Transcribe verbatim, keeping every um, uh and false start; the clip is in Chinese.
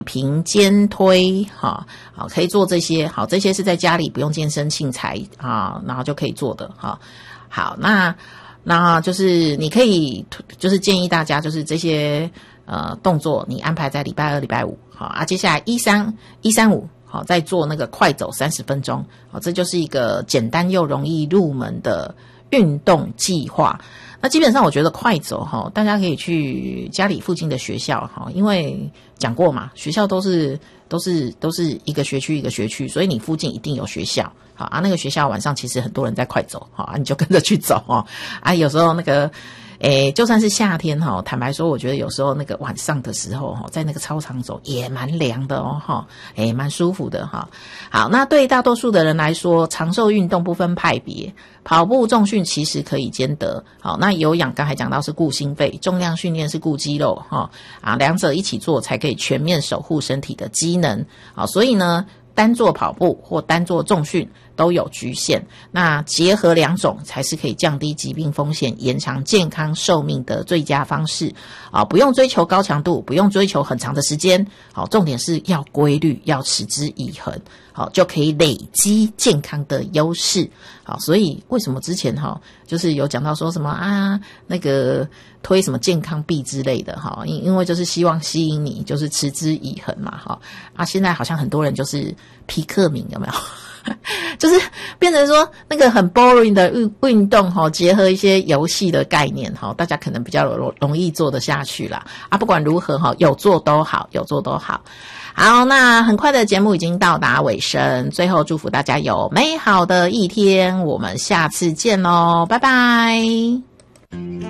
平肩推哈，好，可以做这些，好，这些是在家里不用健身器材啊，然后就可以做的哈。好，那那就是你可以，就是建议大家就是这些呃动作，你安排在礼拜二、礼拜五，好啊，接下来一三一三五，好，再做那个快走三十分钟，好，这就是一个简单又容易入门的运动计划。那基本上我觉得快走哈，大家可以去家里附近的学校哈，因为讲过嘛，学校都是都是都是一个学区一个学区，所以你附近一定有学校。好啊，那个学校晚上其实很多人在快走，好啊，你就跟着去走哦。啊，有时候那个诶，就算是夏天哈，坦白说，我觉得有时候那个晚上的时候哈，在那个操场走也蛮凉的哦哈，诶，蛮舒服的哈。好，那对大多数的人来说，长寿运动不分派别，跑步、重训其实可以兼得。好，那有氧刚才讲到是顾心肺，重量训练是顾肌肉哈啊，两者一起做才可以全面守护身体的机能。好，所以呢，单做跑步或单做重训都有局限，那结合两种才是可以降低疾病风险、延长健康寿命的最佳方式啊！不用追求高强度，不用追求很长的时间，好，重点是要规律，要持之以恒，好，就可以累积健康的优势。好，所以为什么之前哈，就是有讲到说什么啊，那个推什么健康币之类的哈，因因为就是希望吸引你，就是持之以恒嘛哈啊！现在好像很多人就是皮克敏有没有？就是变成说那个很 boring 的运运动哈，结合一些游戏的概念哈，大家可能比较容容易做得下去啦啊！不管如何哈，有做都好，有做都好。好，那很快的节目已经到达尾声，最后祝福大家有美好的一天，我们下次见喽，拜拜。